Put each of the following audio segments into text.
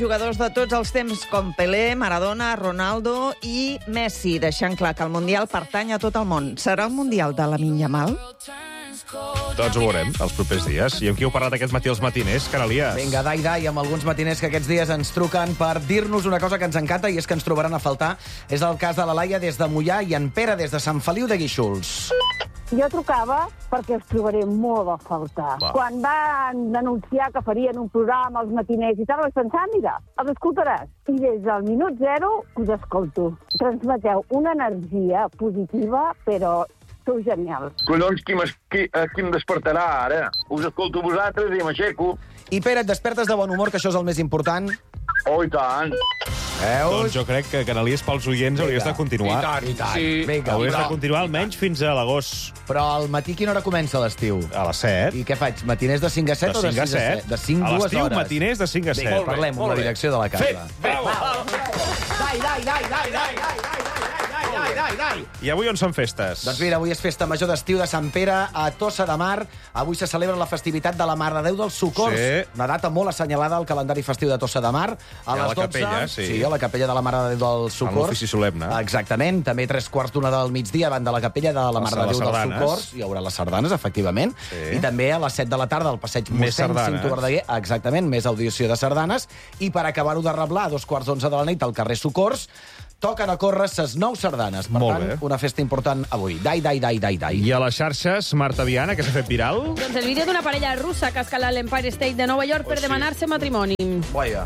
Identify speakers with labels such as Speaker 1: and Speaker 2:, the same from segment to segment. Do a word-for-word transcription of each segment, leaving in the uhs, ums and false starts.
Speaker 1: Jugadors de tots els temps com Pelé, Maradona, Ronaldo i Messi, deixant clar que el Mundial pertany a tot el món. Serà el Mundial de Lamine Yamal?
Speaker 2: Tots ho veurem els propers dies. I amb qui heu parlat aquest matí els matiners, Canalies?
Speaker 3: Vinga, dai, dai, amb alguns matiners que aquests dies ens truquen per dir-nos una cosa que ens encanta i és que ens trobaran a faltar. És el cas de la Laia des de Moià i en Pere des de Sant Feliu de Guíxols.
Speaker 4: Jo trucava perquè us trobaré molt a faltar.
Speaker 2: Va.
Speaker 4: Quan van anunciar que farien un programa als matiners i tal, vaig pensar, mira, els escoltaràs. I des del minut zero us escolto. Transmeteu una energia positiva, però sou genial.
Speaker 5: Collons, qui, qui, qui em despertarà ara? Us escolto vosaltres i m'aixeco.
Speaker 3: I Pere, et despertes de bon humor, que això és el més important.
Speaker 5: Oh, i tant.
Speaker 3: Veus?
Speaker 2: Doncs jo crec que Canalies pels oients hauries de continuar.
Speaker 3: I tant, i tant.
Speaker 5: Sí.
Speaker 3: Vinga,
Speaker 2: Hauries de
Speaker 3: però,
Speaker 2: continuar almenys fins a l'agost.
Speaker 3: però al matí quina hora comença l'estiu?
Speaker 2: A les set.
Speaker 3: I què faig? Matiners de cinc a set
Speaker 2: De
Speaker 3: o de
Speaker 2: cinc a
Speaker 3: sis a set?
Speaker 2: set.
Speaker 3: De cinc,
Speaker 2: A
Speaker 3: dues
Speaker 2: l'estiu,
Speaker 3: hores.
Speaker 2: matiners de cinc a set.
Speaker 3: Vinga, parlem amb la direcció de la casa.
Speaker 2: Fet! Bravo!
Speaker 3: Dai, dai, dai, dai, dai, dai, dai, dai, dai, dai.
Speaker 2: I avui on són festes?
Speaker 3: Doncs mira, avui és festa major d'estiu de Sant Pere a Tossa de Mar. Avui se celebra la festivitat de la Mare de Déu dels Socors.
Speaker 2: Sí.
Speaker 3: Una data molt assenyalada al calendari festiu de Tossa de Mar. A
Speaker 2: I a
Speaker 3: les
Speaker 2: la
Speaker 3: dotze,
Speaker 2: capella, sí.
Speaker 3: Sí, a la capella de la Mare de Déu dels Socors.
Speaker 2: En l'ofici solemne.
Speaker 3: Exactament. També tres quarts d'una del migdia davant de la capella de la Mare de
Speaker 2: les
Speaker 3: Déu dels
Speaker 2: sardanes.
Speaker 3: Socors. Hi haurà les sardanes, efectivament.
Speaker 2: Sí.
Speaker 3: I també a les set de la tarda al passeig
Speaker 2: Més
Speaker 3: mossèn
Speaker 2: sardanes.
Speaker 3: Cinto Verdaguer. Exactament, més audició de sardanes. I per acabar-ho de reblar, a dos quarts d'onze de la nit al carrer Socors, toquen a córrer ses nou sardanes. Per
Speaker 2: Molt
Speaker 3: tant,
Speaker 2: bé.
Speaker 3: una festa important avui. Dai, dai, dai, dai, dai.
Speaker 2: I a les xarxes, Marta Viana, que s'ha fet viral?
Speaker 6: Doncs el vídeo d'una parella russa que ha escalat l'Empire State de Nova York per
Speaker 2: sí.
Speaker 6: demanar-se matrimoni.
Speaker 3: Vaja.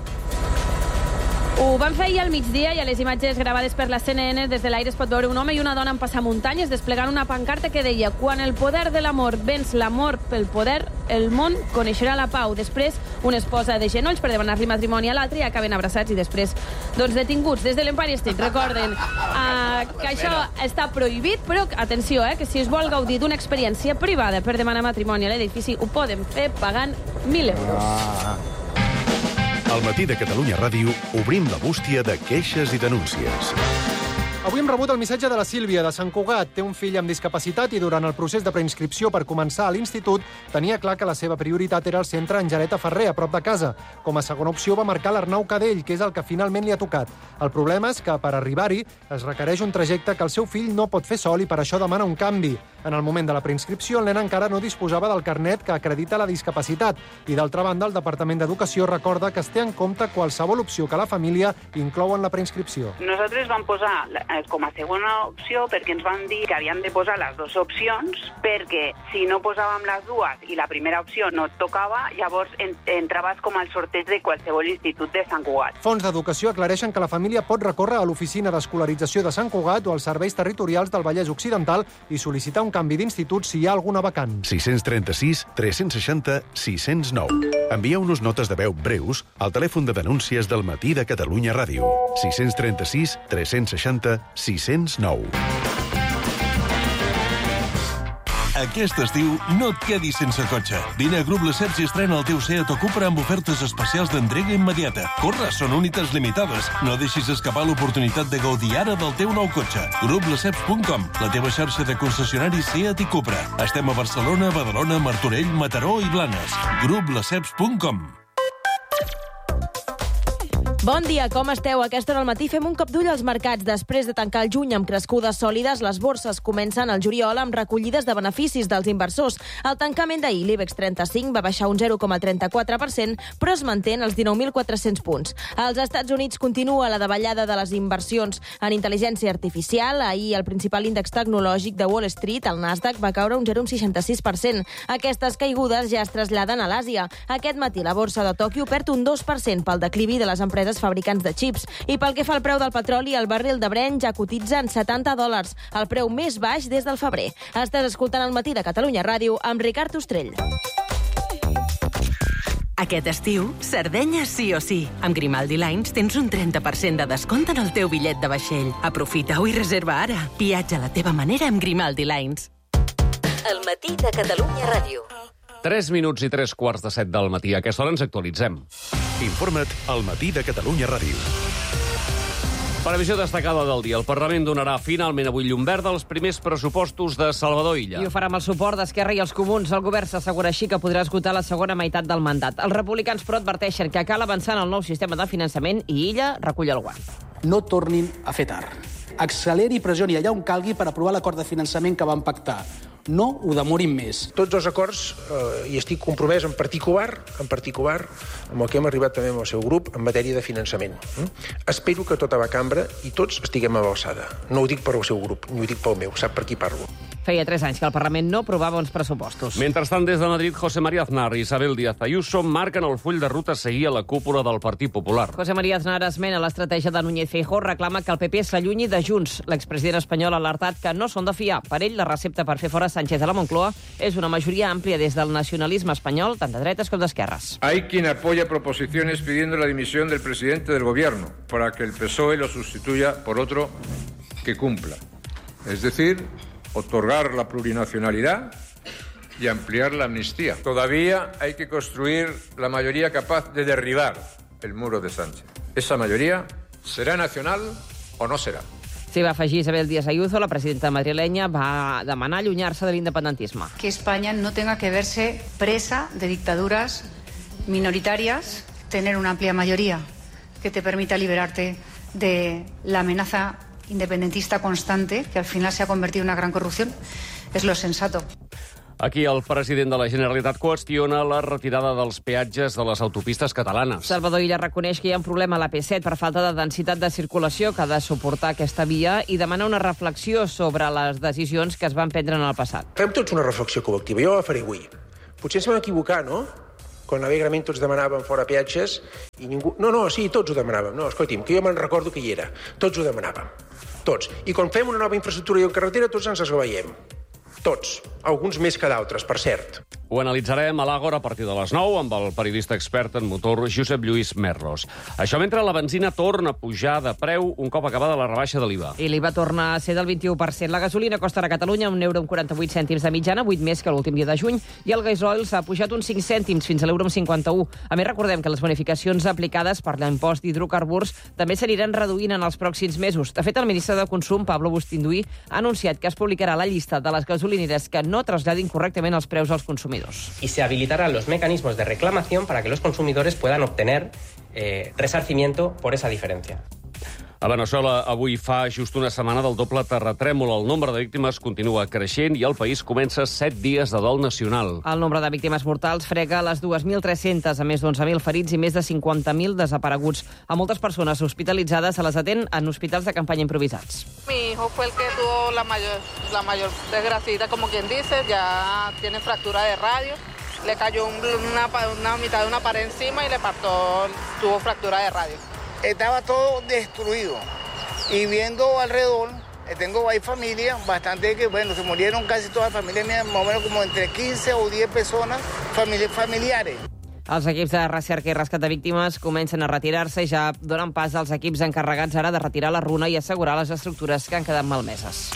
Speaker 6: Ho van fer ahir al migdia i a les imatges gravades per la C N N des de l'aire es pot veure un home i una dona en passamuntanyes desplegant una pancarta que deia «Quan el poder de l'amor venç l'amor pel poder, el món coneixerà la pau». Després, una es posa de genolls per demanar-li matrimoni a l'altre i acaben abraçats i després, doncs, detinguts des de l'Empire State. Recorden uh, que això està prohibit, però atenció, eh, que si es vol gaudir d'una experiència privada per demanar matrimoni a l'edifici, ho poden fer pagant mil euros.
Speaker 3: Ah.
Speaker 7: Al matí de Catalunya Ràdio obrim la bústia de queixes i denúncies.
Speaker 8: Avui hem rebut el missatge de la Sílvia, de Sant Cugat. Té un fill amb discapacitat i durant el procés de preinscripció per començar a l'institut tenia clar que la seva prioritat era el centre Angeleta Ferrer, a prop de casa. Com a segona opció va marcar l'Arnau Cadell, que és el que finalment li ha tocat. El problema és que per arribar-hi es requereix un trajecte que el seu fill no pot fer sol i per això demana un canvi. En el moment de la preinscripció, el nen encara no disposava del carnet que acredita la discapacitat i, d'altra banda, el Departament d'Educació recorda que es té en compte qualsevol opció que la família inclou en la preinscripció.
Speaker 9: Nosaltres vam posar com a segona opció perquè ens van dir que havíem de posar les dues opcions perquè si no posàvem les dues i la primera opció no et tocava, llavors en, entraves com al sorteig de qualsevol institut de Sant Cugat.
Speaker 8: Fons d'Educació aclareixen que la família pot recórrer a l'oficina d'escolarització de Sant Cugat o als serveis territorials del Vallès Occidental i sol·licitar un canvi d'institut si hi ha alguna vacant.
Speaker 7: sis cents trenta-sis tres cents seixanta sis cents nou. Envieu-nos notes de veu breus al telèfon de denúncies del matí de Catalunya Ràdio. sis cents trenta-sis tres cents seixanta sis cents nou.
Speaker 10: Aquest estiu no et quedis sense cotxe. Vine a Grup Lesseps i estrena el teu Seat o Cupra amb ofertes especials d'entrega immediata. Corre, són unitats limitades. No deixis escapar l'oportunitat de gaudir ara del teu nou cotxe. grup lesseps punt com, la teva xarxa de concessionaris Seat i Cupra. Estem a Barcelona, Badalona, Martorell, Mataró i Blanes. grup lesseps punt com.
Speaker 6: Bon dia, com esteu? A aquesta hora al matí fem un cop d'ull als mercats. Després de tancar el juny amb crescudes sòlides, les borses comencen el juliol amb recollides de beneficis dels inversors. Al tancament d'ahir, l'IBEX trenta-cinc va baixar un zero coma trenta-quatre per cent, però es manté en els dinou mil quatre-cents punts. Als Estats Units continua la davallada de les inversions en intel·ligència artificial. Ahir, el principal índex tecnològic de Wall Street, el Nasdaq, va caure un zero coma seixanta-sis per cent. Aquestes caigudes ja es traslladen a l'Àsia. Aquest matí, la borsa de Tòquio perd un dos per cent pel declivi de les empreses fabricants de xips. I pel que fa al preu del petroli, el barril de Brent ja cotitza en setanta dòlars, el preu més baix des del febrer. Estàs escoltant el matí de Catalunya Ràdio amb Ricard Ostrell.
Speaker 11: Aquest estiu, Sardenya sí o sí. Amb Grimaldi Lines tens un trenta per cent de descompte en el teu bitllet de vaixell. Aprofita-ho i reserva ara. Viatja a la teva manera amb Grimaldi Lines.
Speaker 12: El matí de Catalunya Ràdio.
Speaker 13: tres minuts i tres quarts de set del matí. A aquesta hora ens actualitzem.
Speaker 7: Informa't al matí de Catalunya Ràdio.
Speaker 13: Previsió destacada del dia. El Parlament donarà finalment avui llum verda als primers pressupostos de Salvador Illa.
Speaker 14: I ho farà amb el suport d'Esquerra i els Comuns. El govern s'assegura així que podrà esgotar la segona meitat del mandat. Els republicans, però, adverteixen que cal avançar en el nou sistema de finançament i Illa recull el guant.
Speaker 15: No tornin a fer tard. Acceleri i pressioni allà on calgui per aprovar l'acord de finançament que van pactar. No ho demorin més.
Speaker 16: Tots els acords, eh, i estic compromès en particular, en particular amb el que hem arribat també amb el seu grup en matèria de finançament. Mm? Espero que tota la cambra i tots estiguem a l'alçada. No ho dic per al seu grup, ni ho dic pel meu, sap per qui parlo.
Speaker 14: Feia tres anys que el Parlament no aprovava uns pressupostos.
Speaker 13: Mentrestant, des de Madrid, José María Aznar i Isabel Díaz Ayuso marquen el full de ruta a seguir a la cúpula del Partit Popular.
Speaker 14: José María Aznar esmena l'estratègia de Núñez Feijóo, reclama que el P P s'allunyi de Junts. L'expresident espanyol ha alertat que no són de fiar. Per ell, la recepta per fer fora Sánchez de la Moncloa és una majoria àmplia des del nacionalisme espanyol, tant de dretes com d'esquerres.
Speaker 17: Hay quien apoya proposiciones pidiendo la dimisión del presidente del gobierno para que el P S O E lo sustituya por otro que cumpla. Es decir, otorgar la plurinacionalidad y ampliar la amnistía. Todavía hay que construir la mayoría capaz de derribar el muro de Sánchez. Esa mayoría será nacional o no será.
Speaker 14: S'hi va afegir Isabel Díaz Ayuso, la presidenta madrilenya, va demanar allunyar-se de l'independentisme.
Speaker 18: Que España no tenga que verse presa de dictaduras minoritarias, tener una amplia mayoría que te permita liberarte de la amenaza independentista constante, que al final se ha convertido en una gran corrupción, es lo sensato.
Speaker 13: Aquí el president de la Generalitat qüestiona la retirada dels peatges de les autopistes catalanes.
Speaker 14: Salvador Illa reconeix que hi ha un problema a l'A P set per falta de densitat de circulació que ha de suportar aquesta via i demana una reflexió sobre les decisions que es van prendre en el passat.
Speaker 16: Fem tots una reflexió col·lectiva, jo la faré avui. Potser ens vam equivocar, no? Quan alegrament tots demanàvem fora peatges i ningú... No, no, sí, tots ho demanàvem. No, escolti'm, que jo me'n recordo que hi era. Tots ho demanàvem. Tots. I quan fem una nova infraestructura i en carretera, tots ens esglaiem. Tots. Alguns més que d'altres, per cert.
Speaker 13: Ho analitzarem a l'Àgora a partir de les nou amb el periodista expert en motor Josep Lluís Merlos. Això mentre la benzina torna a pujar de preu un cop acabada la rebaixa de l'I V A.
Speaker 14: I l'I V A torna a ser del vint-i-u per cent. La gasolina costa a Catalunya un euro amb quaranta-vuit cèntims de mitjana, vuit més que l'últim dia de juny, i el gasoil s'ha pujat uns cinc cèntims fins a l'euro amb cinquanta-u. A més, recordem que les bonificacions aplicades per l'impost d'hidrocarburs també s'aniran reduint en els pròxims mesos. De fet, el ministre de Consum, Pablo Bustinduí, ha anunciat que es publicarà la llista de les gasolineres que no traslladin correctament els preus als consumidors.
Speaker 19: Y se habilitarán los mecanismos de reclamación para que los consumidores puedan obtener eh, resarcimiento por esa diferencia.
Speaker 13: A Veneçuela avui fa just una setmana del doble terratrèmol. El nombre de víctimes continua creixent i el país comença set dies de dol nacional.
Speaker 14: El nombre de víctimes mortals frega les dos mil tres-cents, a més d'onze mil ferits i més de cinquanta mil desapareguts. A moltes persones hospitalitzades se les atén en hospitals de campanya improvisats.
Speaker 20: Mi hijo fue el que tuvo la mayor, la mayor desgracia, como quien dice, ya tiene fractura de radio. Le cayó un, una, una mitad de una pared encima y le partió, tuvo fractura de radio.
Speaker 21: Estaba todo destruido y viendo alrededor, tengo ahí familia, bastante que, bueno, se murieron casi todas las familias mías, más o menos como entre quinze o diez personas famili familiares.
Speaker 14: Els equips de recerca i rescat de víctimes comencen a retirar-se i ja donen pas als equips encarregats ara de retirar la runa i assegurar les estructures que han quedat malmeses.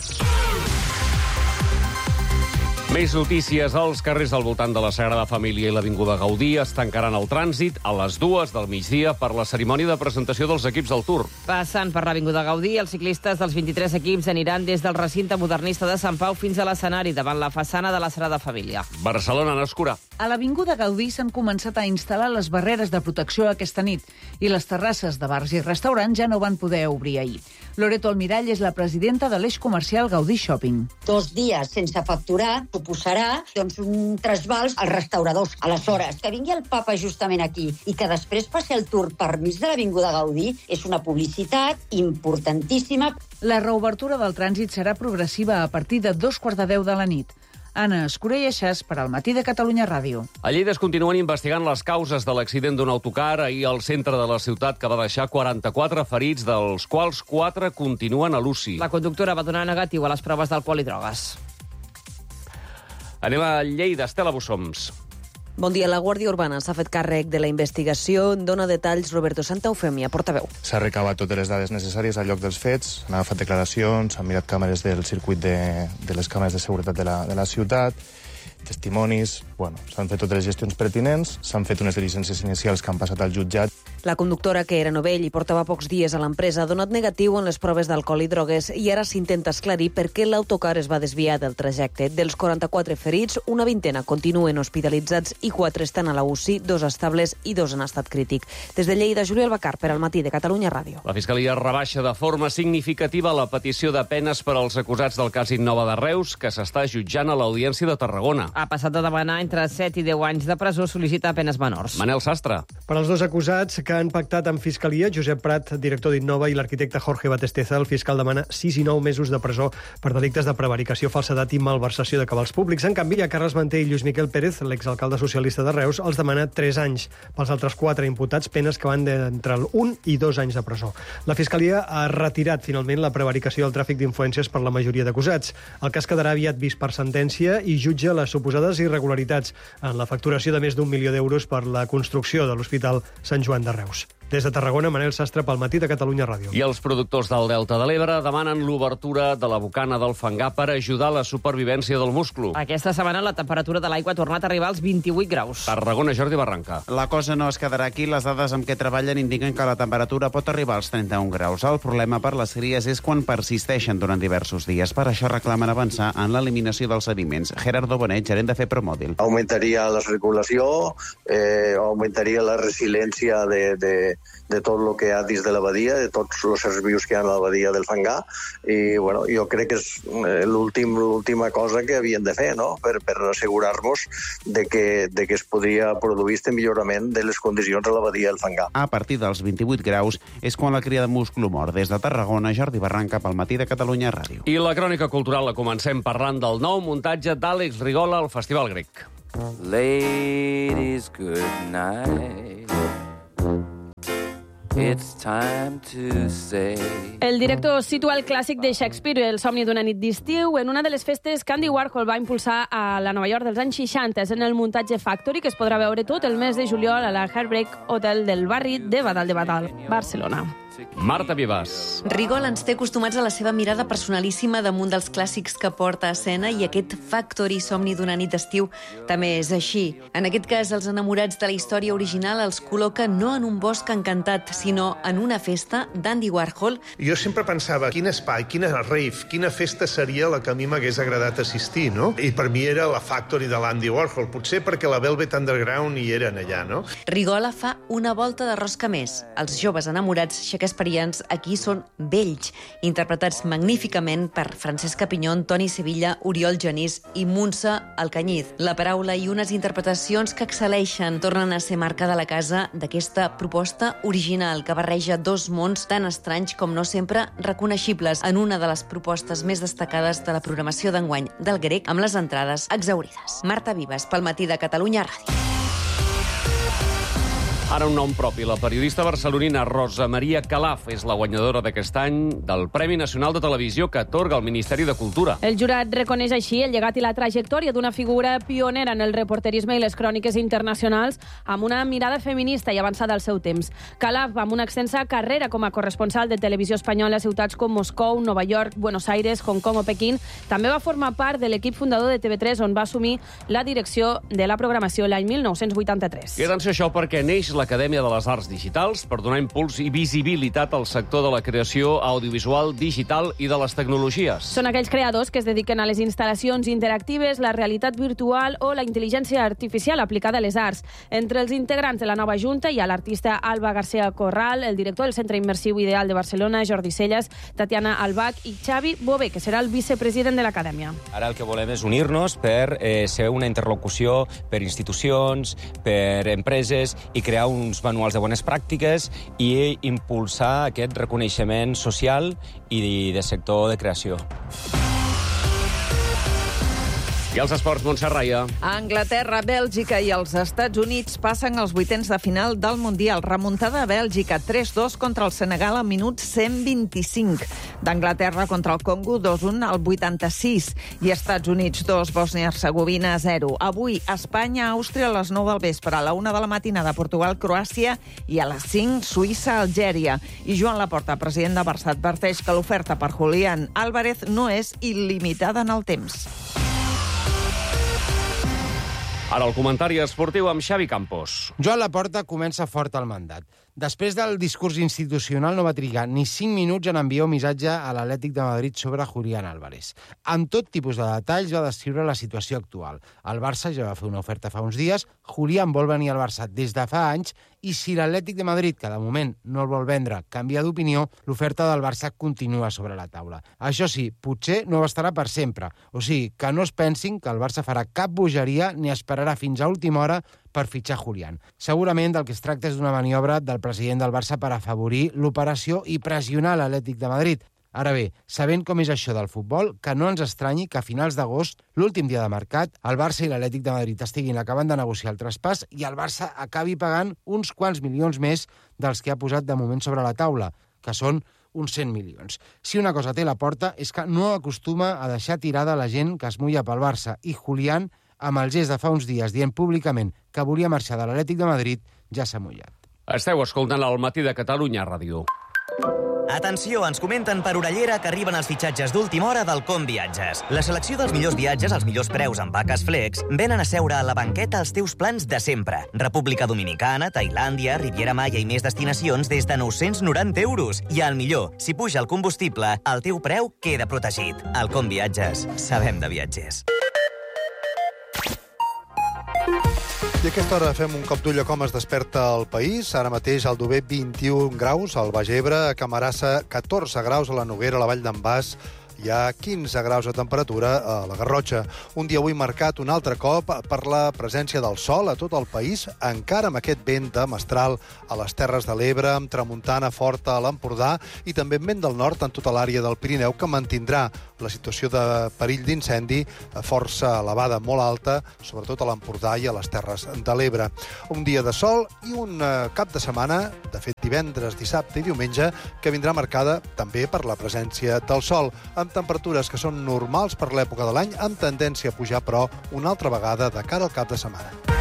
Speaker 13: Més notícies. Els carrers al voltant de la Sagrada Família i l'Avinguda Gaudí es tancaran el trànsit a les dues del migdia per la cerimònia de presentació dels equips del Tour.
Speaker 14: Passant per l'Avinguda Gaudí, els ciclistes dels vint-i-tres equips aniran des del recinte modernista de Sant Pau fins a l'escenari davant la façana de la Sagrada Família.
Speaker 13: Barcelona, n'escurà.
Speaker 22: A l'Avinguda Gaudí s'han començat a instal·lar les barreres de protecció aquesta nit i les terrasses de bars i restaurants ja no van poder obrir ahir. Loreto Almirall és la presidenta de l'eix comercial Gaudí Shopping.
Speaker 23: Dos dies sense facturar suposarà doncs, un trasbals als restauradors. Aleshores, que vingui el papa justament aquí i que després passi el Tour per mig de l'Avinguda Gaudí és una publicitat importantíssima.
Speaker 22: La reobertura del trànsit serà progressiva a partir de dos quarts de deu de la nit. Anna Escurell Aixàs per al Matí de Catalunya Ràdio.
Speaker 13: A Lleida es continuen investigant les causes de l'accident d'un autocar ahir al centre de la ciutat que va deixar quaranta-quatre ferits, dels quals quatre continuen a l'U C I.
Speaker 14: La conductora va donar negatiu a les proves d'alcohol i drogues.
Speaker 13: Anem a Lleida, Estela Bussoms.
Speaker 24: Bon dia. La Guàrdia Urbana s'ha fet càrrec de la investigació. Dona detalls Roberto Santaufemia, portaveu.
Speaker 25: S'ha recabat totes les dades necessàries al lloc dels fets, han agafat declaracions, han mirat càmeres del circuit de, de les càmeres de seguretat de la, de la ciutat, testimonis, bueno, s'han fet totes les gestions pertinents, s'han fet unes diligències inicials que han passat al jutjat.
Speaker 24: La conductora, que era novell i portava pocs dies a l'empresa, ha donat negatiu en les proves d'alcohol i drogues i ara s'intenta esclarir per què l'autocar es va desviar del trajecte. Dels quaranta-quatre ferits, una vintena continuen hospitalitzats i quatre estan a la U C I, dos estables i dos en estat crític. Des de Lleida, Júlia Albacar, per al Matí de Catalunya Ràdio.
Speaker 13: La Fiscalia rebaixa de forma significativa la petició de penes per als acusats del cas Innova de Reus, que s'està jutjant a l'Audiència de Tarragona.
Speaker 14: Ha passat a demanar entre set i deu anys de presó, sol·licita penes menors.
Speaker 13: Manel Sastre.
Speaker 1: Per als dos acusats que han pactat amb Fiscalia, Josep Prat, director d'Innova, i l'arquitecte Jorge Batesteza, el fiscal demana sis i nou mesos de presó per delictes de prevaricació, falsedat i malversació de cabals públics. En canvi, a Carles Manté i Lluís Miquel Pérez, l'exalcalde socialista de Reus, els demana tres anys. Pels altres quatre imputats, penes que van d'entre un i dos anys de presó. La Fiscalia ha retirat finalment la prevaricació i el tràfic d'influències per la majoria d'acusats. El cas quedarà aviat vist per sentència i jutja les suposades irregularitats en la facturació de més d'un milió d'euros per la construcció de l'Hospital Sant Joan de Reus. Des de Tarragona, Manel Sastre, pel Matí de Catalunya Ràdio.
Speaker 13: I els productors del Delta de l'Ebre demanen l'obertura de la bocana del Fangar per ajudar a la supervivència del musclo.
Speaker 14: Aquesta setmana la temperatura de l'aigua ha tornat a arribar als vint-i-vuit graus.
Speaker 13: Tarragona, Jordi Barranca.
Speaker 2: La cosa no es quedarà aquí. Les dades amb què treballen indiquen que la temperatura pot arribar als trenta-un graus. El problema per les cries és quan persisteixen durant diversos dies. Per això reclamen avançar en l'eliminació dels sediments. Gerardo Bonet, gerent de FEPROMòbil.
Speaker 3: Augmentaria la circulació, eh, augmentaria la resiliència de, de, de tot el que hi ha dins de la badia, de tots els éssers vius que hi ha a la badia del Fangar, i bueno, jo crec que és l'últim, l'última cosa que havien de fer, no?, per, per assegurar-nos de que, de que es podria produir este millorament de les condicions a la badia del Fangar.
Speaker 2: A partir dels vint-i-vuit graus és quan la cria de musclo mor. Des de Tarragona, Jordi Barranca, pel Matí de Catalunya Ràdio.
Speaker 13: I la crònica cultural la comencem parlant del nou muntatge d'Àlex Rigola al Festival Grec.
Speaker 4: Ladies, good night. It's time to say...
Speaker 5: El director situa el clàssic de Shakespeare, El somni d'una nit d'estiu, en una de les festes que Andy Warhol va impulsar a la Nova York dels anys seixanta. És en el muntatge Factory, que es podrà veure tot el mes de juliol a la Heartbreak Hotel del barri de Badal de Badal, Barcelona.
Speaker 13: Marta Vivas.
Speaker 26: Rigol ens té acostumats a la seva mirada personalíssima damunt dels clàssics que porta a escena, i aquest Factory, somni d'una nit d'estiu, també és així. En aquest cas, els enamorats de la història original els col·loca no en un bosc encantat, sinó en una festa d'Andy Warhol.
Speaker 27: Jo sempre pensava, quin espai, quina rave, quina festa seria la que a mi m'hagués agradat assistir, no? I per mi era la Factory de l'Andy Warhol, potser perquè la Velvet Underground hi eren allà, no?
Speaker 26: Rigola fa una volta de rosca més. Els joves enamorats shakespearians aquí són vells, interpretats magníficament per Francesca Pinyón, Toni Sevilla, Oriol Genís i Montse Alcañiz. La paraula i unes interpretacions que excel·leixen tornen a ser marca de la casa d'aquesta proposta original que barreja dos mons tan estranys com no sempre reconeixibles en una de les propostes més destacades de la programació d'enguany del Grec, amb les entrades exhaurides. Marta Vivas, pel Matí de Catalunya Ràdio.
Speaker 13: Ara un nom propi. La periodista barcelonina Rosa Maria Calaf és la guanyadora d'aquest any del Premi Nacional de Televisió que atorga el Ministeri de Cultura.
Speaker 5: El jurat reconeix així el llegat i la trajectòria d'una figura pionera en el reporterisme i les cròniques internacionals, amb una mirada feminista i avançada al seu temps. Calaf, amb una extensa carrera com a corresponsal de televisió espanyola a ciutats com Moscou, Nova York, Buenos Aires, Hong Kong o Pequín, també va formar part de l'equip fundador de T V tres, on va assumir la direcció de la programació l'any mil nou-cents vuitanta-tres.
Speaker 13: I atenció a això, perquè neix l'Acadèmia de les Arts Digitals per donar impuls i visibilitat al sector de la creació audiovisual digital i de les tecnologies.
Speaker 5: Són aquells creadors que es dediquen a les instal·lacions interactives, la realitat virtual o la intel·ligència artificial aplicada a les arts. Entre els integrants de la nova Junta hi ha l'artista Alba García Corral, el director del Centre Immersiu Ideal de Barcelona, Jordi Celles, Tatiana Albach i Xavi Bové, que serà el vicepresident de l'Acadèmia.
Speaker 28: Ara el que volem és unir-nos per eh, ser una interlocució per institucions, per empreses i crear uns manuals de bones pràctiques i impulsar aquest reconeixement social i de sector de creació.
Speaker 13: I els esports, Montse Raia.
Speaker 22: Anglaterra, Bèlgica i els Estats Units passen als vuitens de final del Mundial. Remuntada a Bèlgica, tres dos contra el Senegal al minut cent vint-i-cinc. D'Anglaterra contra el Congo, dos un al vuitanta-sis. I Estats Units, dos, Bòsnia-Hercegovina, zero. Avui, Espanya, Àustria, a les nou del vespre. A la una de la matinada, Portugal, Croàcia, i a les cinc, Suïssa, Algèria. I Joan Laporta, president de Barça, adverteix que l'oferta per Julián Álvarez no és il·limitada en el temps.
Speaker 13: Ara el comentari esportiu amb Xavi Campos.
Speaker 6: Joan Laporta comença fort el mandat. Després del discurs institucional no va trigar ni cinc minuts en enviar un missatge a l'Atlètic de Madrid sobre Julián Álvarez. Amb tot tipus de detalls va descriure la situació actual. El Barça ja va fer una oferta fa uns dies, Julián vol venir al Barça des de fa anys i si l'Atlètic de Madrid, que de moment no el vol vendre, canvia d'opinió, l'oferta del Barça continua sobre la taula. Això sí, potser no estarà per sempre. O sigui, que no es pensin que el Barça farà cap bogeria ni esperarà fins a última hora per fitxar Julián. Segurament del que es tracta és d'una maniobra del president del Barça per afavorir l'operació i pressionar l'Atlètic de Madrid. Ara bé, sabent com és això del futbol, que no ens estranyi que a finals d'agost, l'últim dia de mercat, el Barça i l'Atlètic de Madrid estiguin acabant de negociar el traspàs i el Barça acabi pagant uns quants milions més dels que ha posat de moment sobre la taula, que són uns cent milions. Si una cosa té la Porta és que no acostuma a deixar tirada la gent que es mulla pel Barça i Julián, amb el gest de fa uns dies dient públicament que volia marxar de l'Atlètic de Madrid, ja s'ha mullat.
Speaker 13: Esteu escoltant el Matí de Catalunya Ràdio.
Speaker 7: Atenció, ens comenten per orellera que arriben els fitxatges d'última hora del Com Viatges. La selecció dels millors viatges als millors preus amb vaques flex venen a seure a la banqueta als teus plans de sempre. República Dominicana, Tailàndia, Riviera Maya i més destinacions des de nou-cents noranta euros. I el millor, si puja el combustible, el teu preu queda protegit. Al Com Viatges, sabem de viatgers.
Speaker 8: I a aquesta hora fem un cop d'ull a com es desperta el país. Ara mateix al Dover vint-i-un graus, al Baix Ebre, a Camarasa catorze graus, a la Noguera, a la Vall d'en Bas hi ha quinze graus de temperatura a la Garrotxa. Un dia avui marcat un altre cop per la presència del sol a tot el país, encara amb aquest vent de mestral a les Terres de l'Ebre, amb tramuntana forta a l'Empordà i també amb vent del nord en tota l'àrea del Pirineu, que mantindrà la situació de perill d'incendi força elevada, molt alta, sobretot a l'Empordà i a les Terres de l'Ebre. Un dia de sol i un cap de setmana, de fet divendres, dissabte i diumenge, que vindrà marcada també per la presència del sol, amb temperatures que són normals per l'època de l'any, amb tendència a pujar, però, una altra vegada de cara al cap de setmana.